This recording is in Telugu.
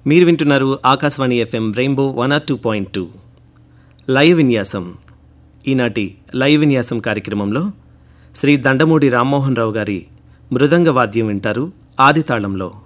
మీరు వింటున్నారు ఆకాశవాణి ఎఫ్ఎం రెయిన్బో 102.2 లైవ్ విన్యాసం. ఈనాటి లైవ్ విన్యాసం కార్యక్రమంలో శ్రీ దండమూడి రామ్మోహన్ రావు గారి మృదంగ వాద్యం వింటారు ఆదితాళంలో.